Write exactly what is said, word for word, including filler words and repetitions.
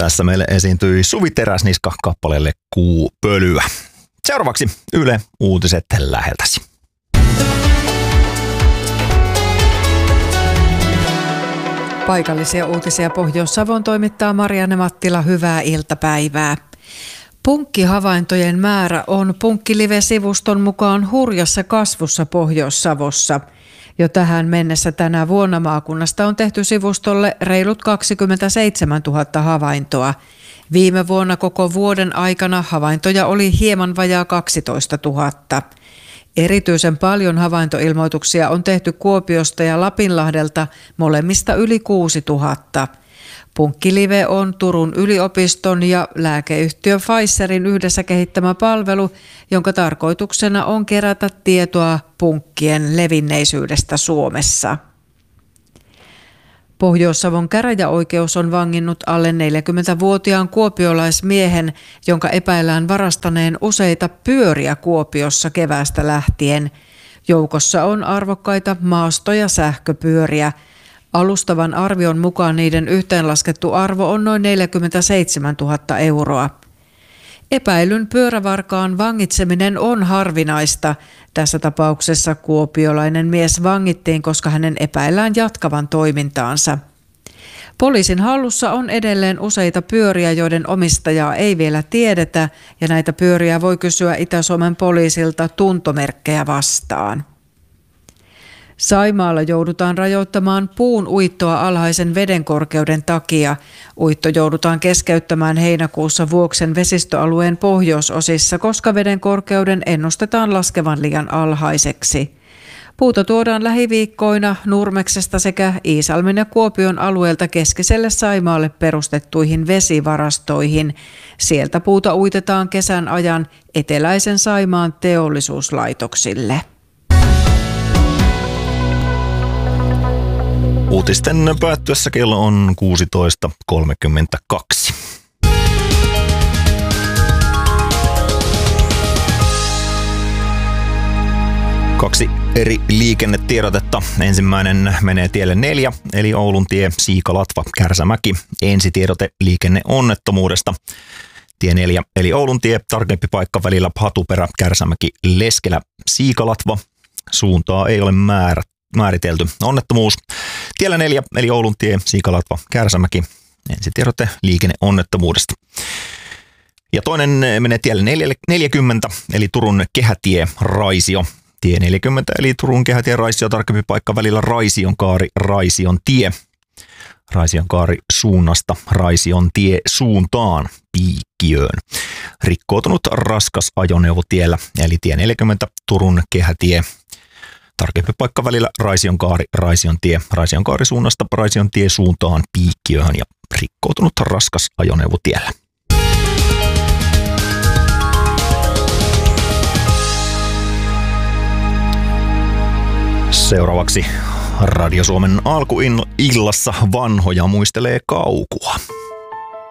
Tässä meille esiintyi Suvi Teräsniska kappaleelle Kuupölyä. Seuraavaksi Yle Uutiset läheltäsi. Paikallisia uutisia Pohjois-Savon toimittaa Marianne Mattila. Hyvää iltapäivää. Punkkihavaintojen määrä on Punkkilive-sivuston mukaan hurjassa kasvussa Pohjois-Savossa. Jo tähän mennessä tänä vuonna maakunnasta on tehty sivustolle reilut kaksikymmentäseitsemäntuhatta havaintoa. Viime vuonna koko vuoden aikana havaintoja oli hieman vajaa kaksitoistatuhatta. Erityisen paljon havaintoilmoituksia on tehty Kuopiosta ja Lapinlahdelta, molemmista yli kuusituhatta. Punkkilive on Turun yliopiston ja lääkeyhtiö Pfizerin yhdessä kehittämä palvelu, jonka tarkoituksena on kerätä tietoa punkkien levinneisyydestä Suomessa. Pohjois-Savon käräjäoikeus on vanginnut alle neljäkymmentävuotiaan kuopiolaismiehen, jonka epäillään varastaneen useita pyöriä Kuopiossa keväästä lähtien. Joukossa on arvokkaita maasto- ja sähköpyöriä. Alustavan arvion mukaan niiden yhteenlaskettu arvo on noin neljäkymmentäseitsemäntuhatta euroa. Epäilyn pyörävarkaan vangitseminen on harvinaista. Tässä tapauksessa kuopiolainen mies vangittiin, koska hänen epäillään jatkavan toimintaansa. Poliisin hallussa on edelleen useita pyöriä, joiden omistajaa ei vielä tiedetä, ja näitä pyöriä voi kysyä Itä-Suomen poliisilta tuntomerkkejä vastaan. Saimaalla joudutaan rajoittamaan puun uittoa alhaisen vedenkorkeuden takia. Uitto joudutaan keskeyttämään heinäkuussa Vuoksen vesistöalueen pohjoisosissa, koska veden korkeuden ennustetaan laskevan liian alhaiseksi. Puuta tuodaan lähiviikkoina Nurmeksesta sekä Iisalmen ja Kuopion alueelta keskiselle Saimaalle perustettuihin vesivarastoihin. Sieltä puuta uitetaan kesän ajan eteläisen Saimaan teollisuuslaitoksille. Uutisten päättyessä kello on kuusitoista kolmekymmentäkaksi. Kaksi eri liikennetiedotetta. Ensimmäinen menee tielle neljä, eli Oulun tie, Siikalatva, Kärsämäki. Ensitiedote liikenneonnettomuudesta. Tie neljä, eli Oulun tie, tarkempi paikka välillä Hatuperä, Kärsämäki, Leskelä, Siikalatva. Suuntaa ei ole määrä, määritelty. Onnettomuus. Tiellä neljä, eli Oulun tie, Siikalatva, Kärsämäki. Ensitiedote liikenneonnettomuudesta. Ja toinen menee tielle neljäkymmentä, eli Turun kehätie, Raisio. Tie neljäkymmentä, eli Turun kehätie, Raisio, tarkempi paikka välillä Raision kaari, Raision tie. Raision kaari suunnasta Raision tie suuntaan Piikkiöön. Rikkoutunut raskas ajoneuvo tiellä, eli tie neljäkymmentä, Turun kehätie. Tarkempi paikka välillä Raision kaari, Raision tie, Raision kaari suunnasta Raision tie suuntaan Piikkiöön ja rikkoutunut raskas ajoneuvo tiellä. Seuraavaksi Radio Suomen alkuillassa vanhoja muistelee Kaukua.